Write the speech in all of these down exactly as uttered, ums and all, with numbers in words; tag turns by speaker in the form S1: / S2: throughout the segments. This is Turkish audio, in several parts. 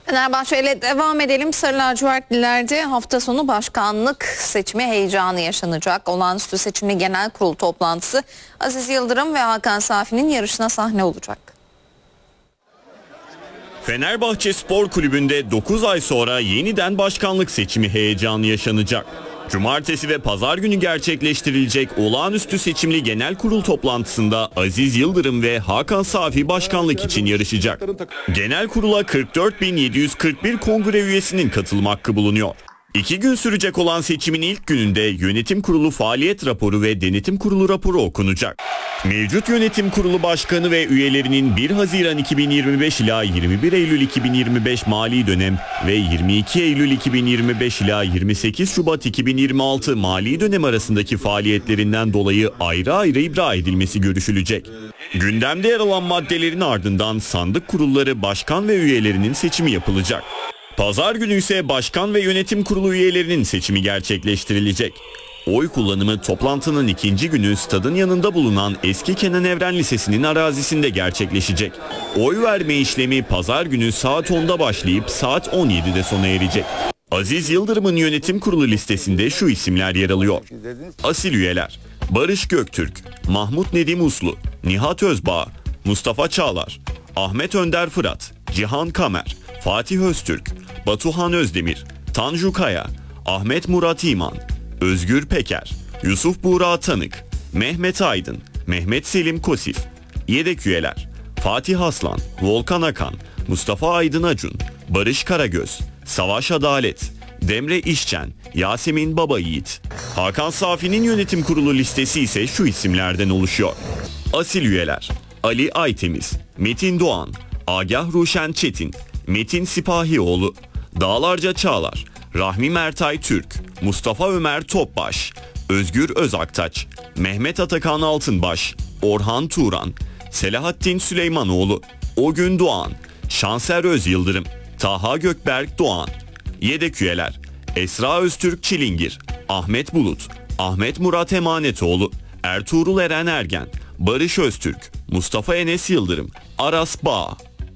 S1: Fenerbahçe ile devam edelim. Sarı lacivertlilerde hafta sonu başkanlık seçimi heyecanı yaşanacak. Olağanüstü seçimli genel kurul toplantısı Aziz Yıldırım ve Hakan Safi'nin yarışına sahne olacak.
S2: Fenerbahçe Spor Kulübü'nde dokuz ay sonra yeniden başkanlık seçimi heyecanı yaşanacak. Cumartesi ve pazar günü gerçekleştirilecek olağanüstü seçimli genel kurul toplantısında Aziz Yıldırım ve Hakan Safi başkanlık için yarışacak. Genel kurula kırk dört bin yedi yüz kırk bir kongre üyesinin katılım hakkı bulunuyor. İki gün sürecek olan seçimin ilk gününde yönetim kurulu faaliyet raporu ve denetim kurulu raporu okunacak. Mevcut yönetim kurulu başkanı ve üyelerinin bir Haziran iki bin yirmi beş ila yirmi bir Eylül iki bin yirmi beş mali dönem ve yirmi iki Eylül iki bin yirmi beş ila yirmi sekiz Şubat iki bin yirmi altı mali dönem arasındaki faaliyetlerinden dolayı ayrı ayrı ibra edilmesi görüşülecek. Gündemde yer alan maddelerin ardından sandık kurulları başkan ve üyelerinin seçimi yapılacak. Pazar günü ise başkan ve yönetim kurulu üyelerinin seçimi gerçekleştirilecek. Oy kullanımı toplantının ikinci günü stadın yanında bulunan eski Kenan Evren Lisesi'nin arazisinde gerçekleşecek. Oy verme işlemi pazar günü saat onda başlayıp saat on yedide sona erecek. Aziz Yıldırım'ın yönetim kurulu listesinde şu isimler yer alıyor. Asil üyeler: Barış Göktürk, Mahmut Nedim Uslu, Nihat Özbağ, Mustafa Çağlar, Ahmet Önder Fırat, Cihan Kamer, Fatih Öztürk, Batuhan Özdemir, Tanju Kaya, Ahmet Murat İman, Özgür Peker, Yusuf Buğra Tanık, Mehmet Aydın, Mehmet Selim Kosif. Yedek üyeler: Fatih Aslan, Volkan Akan, Mustafa Aydın Acun, Barış Karagöz, Savaş Adalet, Demre İşçen, Yasemin Babayiğit. Hakan Safi'nin yönetim kurulu listesi ise şu isimlerden oluşuyor. Asil üyeler: Ali Aytemiz, Metin Doğan, Agah Ruşen Çetin, Metin Sipahioğlu, Dağlarca Çağlar, Rahmi Mertay Türk, Mustafa Ömer Topbaş, Özgür Özaktaç, Mehmet Atakan Altınbaş, Orhan Turan, Selahattin Süleymanoğlu, Ogün Doğan, Şanser Özyıldırım, Taha Gökberk Doğan. Yedek üyeler: Esra Öztürk Çilingir, Ahmet Bulut, Ahmet Murat Emanetoğlu, Ertuğrul Eren Ergen, Barış Öztürk, Mustafa Enes Yıldırım, Aras Bağ.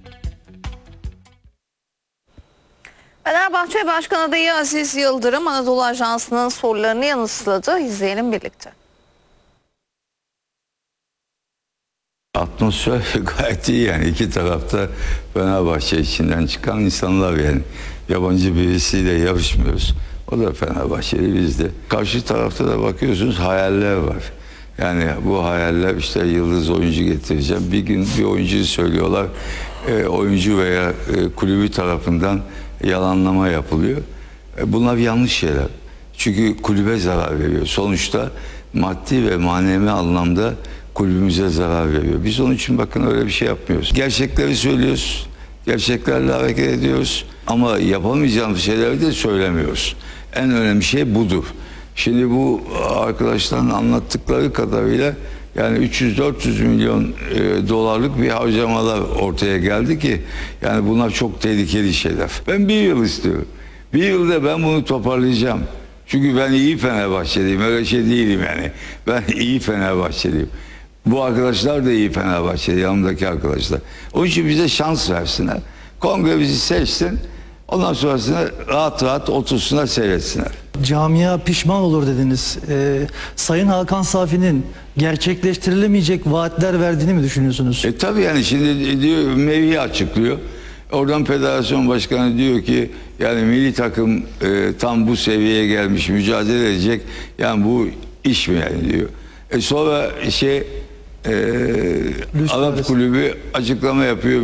S1: Fenerbahçe Başkan adayı Aziz Yıldırım Anadolu Ajansı'nın sorularını yanıtladı. İzleyelim birlikte.
S3: Atmosfer gayet iyi, yani iki tarafta Fenerbahçe içinden çıkan insanlar, yani yabancı birisiyle yarışmıyoruz. O da Fenerbahçeli, biz de. Karşı tarafta da bakıyorsunuz hayaller var. Yani bu hayaller, işte yıldız oyuncu getireceğim. Bir gün bir oyuncuyu söylüyorlar, e, oyuncu veya e, kulübü tarafından yalanlama yapılıyor. E, bunlar yanlış şeyler. Çünkü kulübe zarar veriyor. Sonuçta maddi ve manevi anlamda kulübümüze zarar veriyor. Biz onun için bakın öyle bir şey yapmıyoruz. Gerçekleri söylüyoruz. Gerçeklerle hareket ediyoruz. Ama yapamayacağımız şeyleri de söylemiyoruz. En önemli şey budur. Şimdi bu arkadaşların anlattıkları kadarıyla yani üç yüz dört yüz milyon e, dolarlık bir harcamalar ortaya geldi ki yani bunlar çok tehlikeli şeyler. Ben bir yıl istiyorum. Bir yılda ben bunu toparlayacağım. Çünkü ben iyi Fenerbahçeliyim. Öyle şey değilim yani. Ben iyi Fenerbahçeliyim. Bu arkadaşlar da iyi Fenerbahçeli, yanımdaki arkadaşlar. Onun için bize şans versinler. Kongre bizi seçsin. Ondan sonrasında rahat rahat otursunlar, seyretsinler.
S4: Camia pişman olur dediniz. Ee, Sayın Hakan Safi'nin gerçekleştirilemeyecek vaatler verdiğini mi düşünüyorsunuz?
S3: E tabii, yani şimdi diyor, mevhi açıklıyor. Oradan federasyon başkanı diyor ki yani milli takım e, tam bu seviyeye gelmiş, mücadele edecek. Yani bu iş mi yani diyor. E sonra şey e, Arap kulübü açıklama yapıyor.